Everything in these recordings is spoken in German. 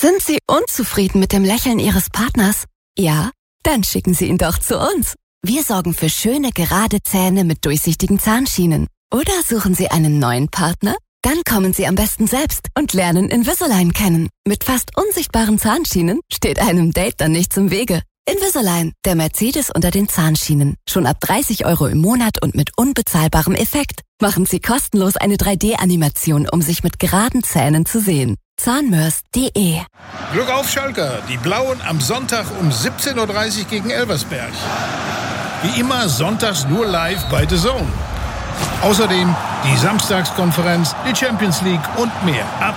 Sind Sie unzufrieden mit dem Lächeln Ihres Partners? Ja? Dann schicken Sie ihn doch zu uns. Wir sorgen für schöne, gerade Zähne mit durchsichtigen Zahnschienen. Oder suchen Sie einen neuen Partner? Dann kommen Sie am besten selbst und lernen Invisalign kennen. Mit fast unsichtbaren Zahnschienen steht einem Date dann nichts im Wege. Invisalign, der Mercedes unter den Zahnschienen. Schon ab 30 € im Monat und mit unbezahlbarem Effekt. Machen Sie kostenlos eine 3D-Animation, um sich mit geraden Zähnen zu sehen. Zahnmörs.de. Glück auf, Schalker. Die Blauen am Sonntag um 17:30 Uhr gegen Elversberg. Wie immer sonntags nur live bei The Zone. Außerdem die Samstagskonferenz, die Champions League und mehr. Ab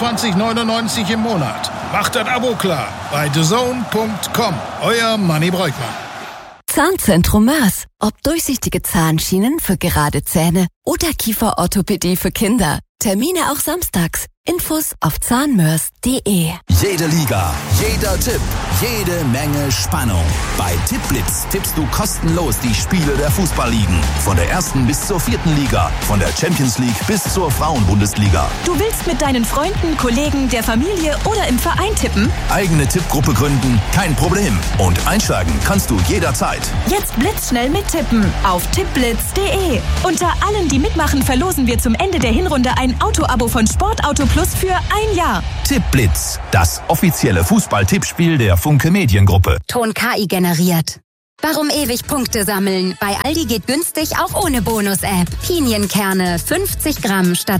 24,99 im Monat. Macht das Abo klar bei thezone.com. Euer Manni Breukmann. Zahnzentrum Mörs. Ob durchsichtige Zahnschienen für gerade Zähne oder Kieferorthopädie für Kinder. Termine auch samstags. Infos auf zahnmörs.de. Jede Liga, jeder Tipp, jede Menge Spannung. Bei Tippblitz tippst du kostenlos die Spiele der Fußballligen. Von der 1. bis zur 4. Liga, von der Champions League bis zur Frauenbundesliga. Du willst mit deinen Freunden, Kollegen, der Familie oder im Verein tippen? Eigene Tippgruppe gründen? Kein Problem. Und einsteigen kannst du jederzeit. Jetzt blitzschnell mittippen auf tippblitz.de. Unter allen, die mitmachen, verlosen wir zum Ende der Hinrunde ein Autoabo von Sportauto Plus für 1 Jahr. Tippblitz, das offizielle Fußball-Tippspiel der Funke Mediengruppe. Ton KI generiert. Warum ewig Punkte sammeln? Bei Aldi geht günstig auch ohne Bonus-App. Pinienkerne 50 Gramm statt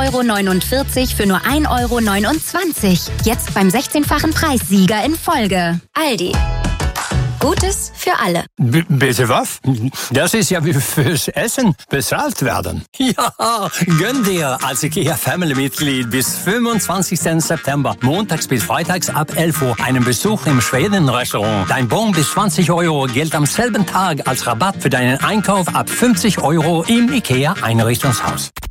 2,49 € für nur 1,29 €. Jetzt beim 16-fachen Preissieger in Folge. Aldi. Gutes für alle. Bitte was? Das ist ja wie fürs Essen bezahlt werden. Ja, gönn dir als IKEA-Family-Mitglied bis 25. September, montags bis freitags ab 11 Uhr, einen Besuch im Schweden-Restaurant. Dein Bon bis 20 € gilt am selben Tag als Rabatt für deinen Einkauf ab 50 € im IKEA-Einrichtungshaus.